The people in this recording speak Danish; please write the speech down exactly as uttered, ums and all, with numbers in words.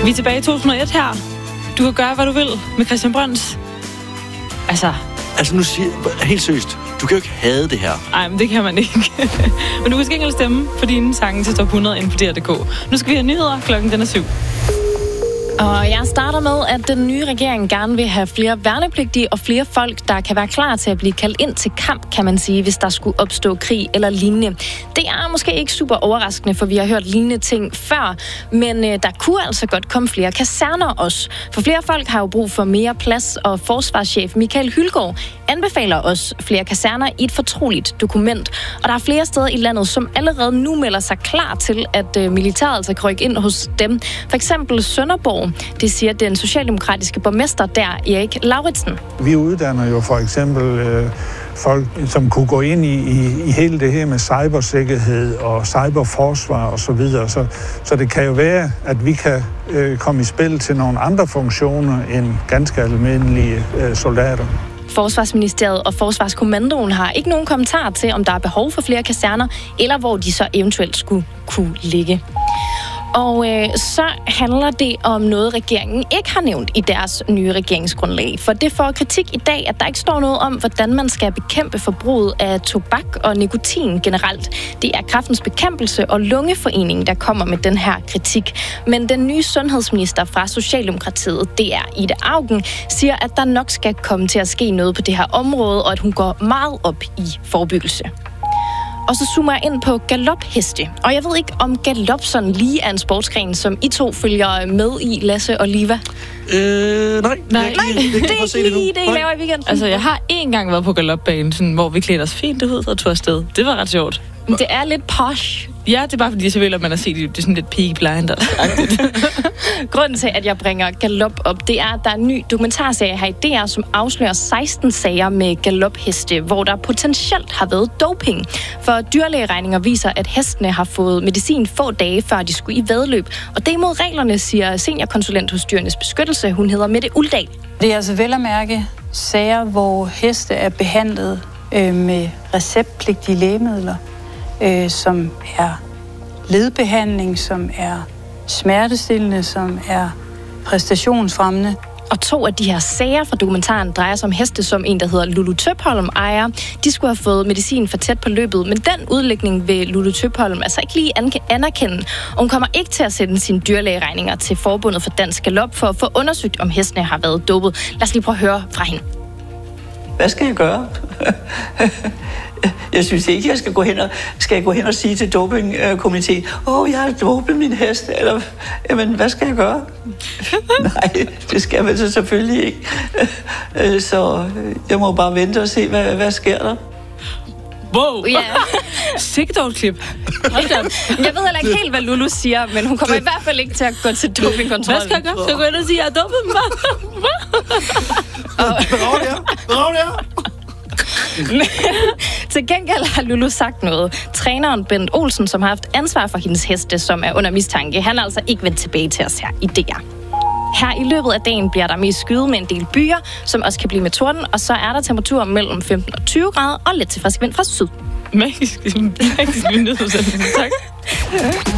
Vi er tilbage i to tusind og et her. Du kan gøre, hvad du vil med Christian Brøns. Altså... Altså nu siger jeg helt seriøst, du kan jo ikke hade det her. Nej, men det kan man ikke. Men du kan skænke stemme for dine sange til top hundrede inden for D R punktum d k. Nu skal vi have nyheder. Klokken den er syv. Og jeg starter med, at den nye regering gerne vil have flere værnepligtige og flere folk, der kan være klar til at blive kaldt ind til kamp, kan man sige, hvis der skulle opstå krig eller lignende. Det er måske ikke super overraskende, for vi har hørt lignende ting før, men øh, der kunne altså godt komme flere kaserner også. For flere folk har jo brug for mere plads, og forsvarschef Michael Hylgaard anbefaler også flere kaserner i et fortroligt dokument. Og der er flere steder i landet, som allerede nu melder sig klar til, at øh, militæret altså kan rykke ind hos dem. For eksempel Sønderborg. Det siger den socialdemokratiske borgmester der, Erik Lauritsen. Vi uddanner jo for eksempel øh, folk, som kunne gå ind i, i, i hele det her med cybersikkerhed og cyberforsvar og så videre. Så, så det kan jo være, at vi kan øh, komme i spil til nogle andre funktioner end ganske almindelige øh, soldater. Forsvarsministeriet og Forsvarskommandoen har ikke nogen kommentar til, om der er behov for flere kaserner, eller hvor de så eventuelt skulle kunne ligge. Og øh, så handler det om noget, regeringen ikke har nævnt i deres nye regeringsgrundlag. For det får kritik i dag, at der ikke står noget om, hvordan man skal bekæmpe forbruget af tobak og nikotin generelt. Det er Kræftens Bekæmpelse og Lungeforeningen, der kommer med den her kritik. Men den nye sundhedsminister fra Socialdemokratiet, det er Ida Auken, siger, at der nok skal komme til at ske noget på det her område, og at hun går meget op i forebyggelse. Og så zoomer jeg ind på galopheste. Og jeg ved ikke, om galop sådan lige er en sportsgren, som I to følger med i, Lasse og Liva. Øh, nej. Nej, jeg, jeg, jeg, jeg, det er ikke lige det, I laver i weekenden. Altså, jeg har én gang været på galopbanen, sådan, hvor vi klædte os fint ud og tog afsted. Det var ret sjovt. Men det er lidt posh. Ja, det er bare fordi, så vil man har set det. Det er sådan lidt Peaky Blinders-agtigt. Grunden til, at jeg bringer galop op, det er, at der er en ny dokumentarserie her i D R, som afslører seksten sager med galopheste, hvor der potentielt har været doping. For dyrlægeregninger viser, at hestene har fået medicin få dage, før de skulle i væddeløb. Og det er imod reglerne, siger seniorkonsulent hos Dyrenes Beskyttelse. Hun hedder Mette Uldal. Det er altså vel at mærke sager, hvor heste er behandlet øh, med receptpligtige lægemidler, øh, som er ledbehandling, som er smertestillende, som er præstationsfremmende. Og to af de her sager fra dokumentaren drejer sig om heste, som en, der hedder Lulu Tøpholm ejer. De skulle have fået medicin for tæt på løbet, men den udlægning vil Lulu Tøpholm altså ikke lige anerkende. Og hun kommer ikke til at sende sine dyrlægeregninger til Forbundet for Dansk Galop for at få undersøgt, om hestene har været dopet. Lad os lige prøve at høre fra hende. Hvad skal jeg gøre? Jeg synes ikke, jeg skal gå hen og, skal jeg gå hen og sige til dopingkomiteen, åh, oh, jeg har dopet min hest, eller, jamen, hvad skal jeg gøre? Nej, det skal man så selvfølgelig ikke. Så jeg må bare vente og se, hvad, hvad sker der. Wow! Ja. Sikkert dog klip. Hold da. Jeg ved heller ikke helt, hvad Lulu siger, men hun kommer i hvert fald ikke til at gå til dopingkontrol. Hvad skal jeg gøre? Skal jeg gå ind og sige, at jeg har dopet dem bare? Brav det her! Brav det her! Til gengæld har Lulu sagt noget. Træneren Bent Olsen, som har haft ansvar for hendes heste, som er under mistanke, han er altså ikke vendt tilbage til os her i D R. Her i løbet af dagen bliver der mest skyet med en del byer, som også kan blive med torden, og så er der temperaturer mellem femten og tyve grader og lidt til frisk vind fra syd. Magisk, magisk nyhedsudsendelse. Tak.